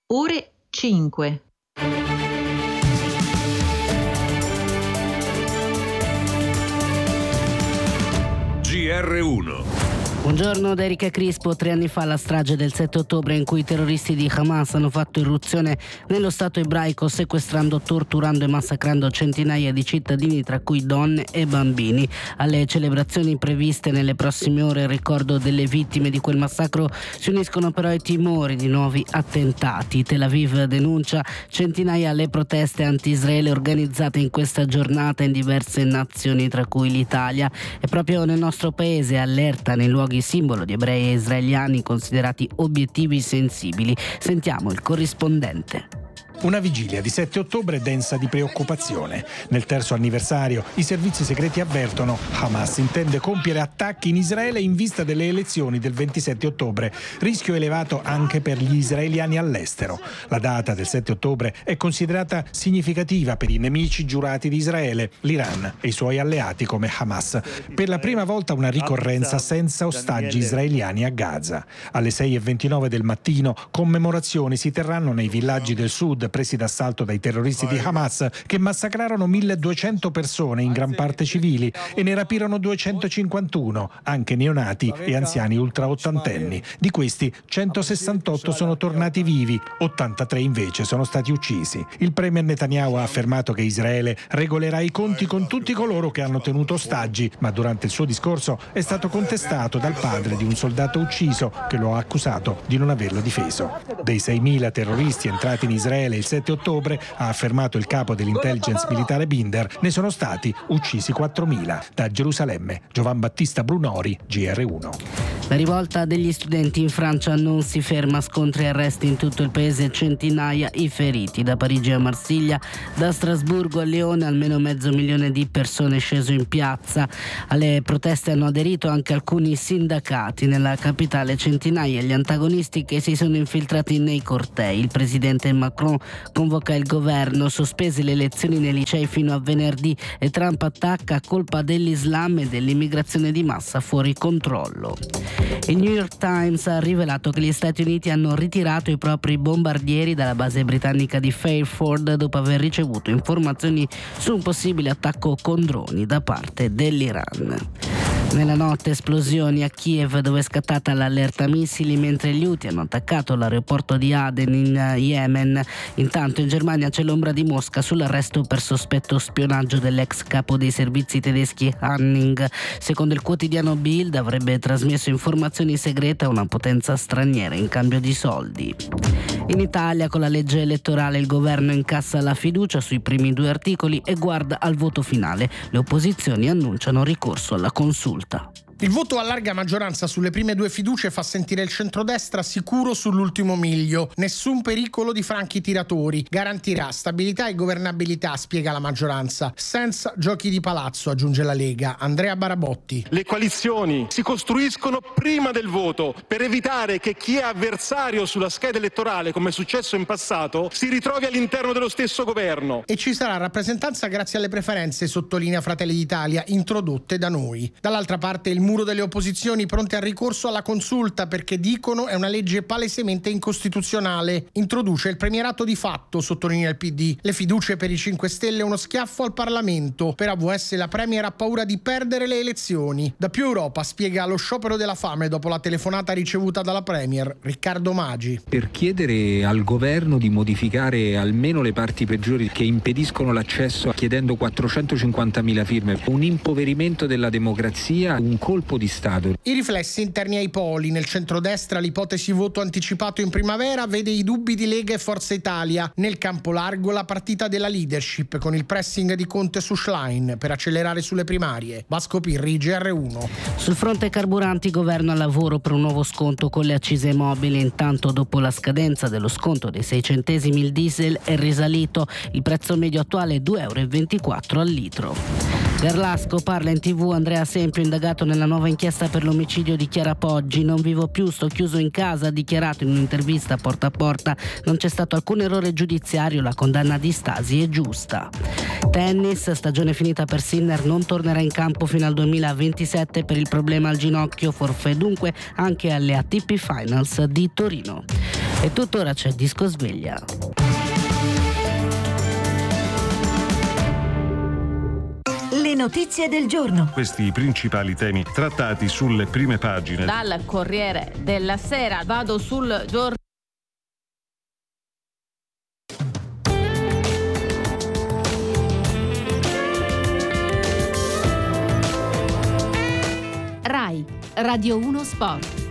ore 5. GR1. Buongiorno da Erika Crispo. 3 anni fa la strage del 7 ottobre in cui i terroristi di Hamas hanno fatto irruzione nello Stato ebraico, sequestrando, torturando e massacrando centinaia di cittadini, tra cui donne e bambini. Alle celebrazioni previste nelle prossime ore in ricordo delle vittime di quel massacro si uniscono però i timori di nuovi attentati. Tel Aviv denuncia centinaia le proteste anti-Israele organizzate in questa giornata in diverse nazioni, tra cui l'Italia. E proprio nel nostro paese allerta nei luoghi simbolo di ebrei e israeliani considerati obiettivi sensibili. Sentiamo il corrispondente. Una vigilia di 7 ottobre densa di preoccupazione. Nel terzo anniversario i servizi segreti avvertono: Hamas intende compiere attacchi in Israele in vista delle elezioni del 27 ottobre. Rischio elevato anche per gli israeliani all'estero. La data del 7 ottobre è considerata significativa per i nemici giurati di Israele, l'Iran e i suoi alleati come Hamas. Per la prima volta una ricorrenza senza ostaggi israeliani a Gaza. Alle 6:29 del mattino commemorazioni si terranno nei villaggi del sud presi d'assalto dai terroristi di Hamas, che massacrarono 1200 persone, in gran parte civili, e ne rapirono 251, anche neonati e anziani ultraottantenni. Di questi 168 sono tornati vivi, 83 invece sono stati uccisi. Il premier Netanyahu ha affermato che Israele regolerà i conti con tutti coloro che hanno tenuto ostaggi, ma durante il suo discorso è stato contestato dal padre di un soldato ucciso, che lo ha accusato di non averlo difeso. Dei 6.000 terroristi entrati in Israele il 7 ottobre, ha affermato il capo dell'intelligence militare Binder, ne sono stati uccisi 4.000. Da Gerusalemme, Giovan Battista Brunori, GR1. La rivolta degli studenti in Francia non si ferma, scontri e arresti in tutto il paese, centinaia i feriti. Da Parigi a Marsiglia, da Strasburgo a Lione, almeno 500.000 di persone sceso in piazza. Alle proteste hanno aderito anche alcuni sindacati. Nella capitale centinaia gli antagonisti che si sono infiltrati nei cortei. Il presidente Macron convoca il governo, sospese le lezioni nei licei fino a venerdì e Trump attacca a colpa dell'Islam e dell'immigrazione di massa fuori controllo. Il New York Times ha rivelato che gli Stati Uniti hanno ritirato i propri bombardieri dalla base britannica di Fairford dopo aver ricevuto informazioni su un possibile attacco con droni da parte dell'Iran. Nella notte esplosioni a Kiev, dove è scattata l'allerta missili mentre gli Houthi hanno attaccato l'aeroporto di Aden in Yemen. Intanto in Germania c'è l'ombra di Mosca sull'arresto per sospetto spionaggio dell'ex capo dei servizi tedeschi Hanning. Secondo il quotidiano Bild avrebbe trasmesso informazioni segrete a una potenza straniera in cambio di soldi. In Italia con la legge elettorale il governo incassa la fiducia sui primi 2 articoli e guarda al voto finale. Le opposizioni annunciano ricorso alla consulta. Il voto a larga maggioranza sulle prime 2 fiducie fa sentire il centrodestra sicuro sull'ultimo miglio. Nessun pericolo di franchi tiratori. Garantirà stabilità e governabilità, spiega la maggioranza. Senza giochi di palazzo, aggiunge la Lega. Andrea Barabotti. Le coalizioni si costruiscono prima del voto per evitare che chi è avversario sulla scheda elettorale, come è successo in passato, si ritrovi all'interno dello stesso governo. E ci sarà rappresentanza grazie alle preferenze, sottolinea Fratelli d'Italia, introdotte da noi. Dall'altra parte il muro delle opposizioni pronte al ricorso alla consulta perché dicono è una legge palesemente incostituzionale. Introduce il premierato di fatto, sottolinea il PD. Le fiducie per i 5 Stelle uno schiaffo al Parlamento. Per AVS la Premier ha paura di perdere le elezioni. Da Più Europa spiega lo sciopero della fame dopo la telefonata ricevuta dalla Premier. Riccardo Magi. Per chiedere al governo di modificare almeno le parti peggiori che impediscono l'accesso, chiedendo 450.000 firme, un impoverimento della democrazia, un colpo di Stato. I riflessi interni ai poli. Nel centrodestra l'ipotesi voto anticipato in primavera vede i dubbi di Lega e Forza Italia. Nel campo largo la partita della leadership con il pressing di Conte su Schlein per accelerare sulle primarie. Vasco Pirri, GR1. Sul fronte carburanti, governo al lavoro per un nuovo sconto con le accise mobili. Intanto dopo la scadenza dello sconto dei 6 centesimi il diesel è risalito. Il prezzo medio attuale è 2,24 € al litro. Garlasco parla in TV. Andrea Sempio, indagato nella nuova inchiesta per l'omicidio di Chiara Poggi. Non vivo più, sto chiuso in casa, ha dichiarato in un'intervista porta a porta. Non c'è stato alcun errore giudiziario, la condanna di Stasi è giusta. Tennis, stagione finita per Sinner, non tornerà in campo fino al 2027 per il problema al ginocchio, forfait dunque anche alle ATP Finals di Torino. E tuttora c'è Disco Sveglia. Le notizie del giorno. Questi i principali temi trattati sulle prime pagine. Dal Corriere della Sera vado sul giorno. RAI, Radio 1 Sport.